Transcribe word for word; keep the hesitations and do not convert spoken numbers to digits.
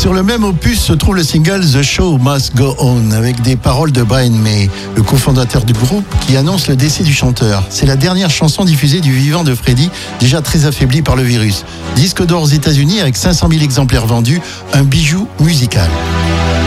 Sur le même opus se trouve le single The Show Must Go On avec des paroles de Brian May, le cofondateur du groupe, qui annonce le décès du chanteur. C'est la dernière chanson diffusée du vivant de Freddie, déjà très affaibli par le virus. Disque d'or aux États-Unis avec cinq cent mille exemplaires vendus, un bijou musical.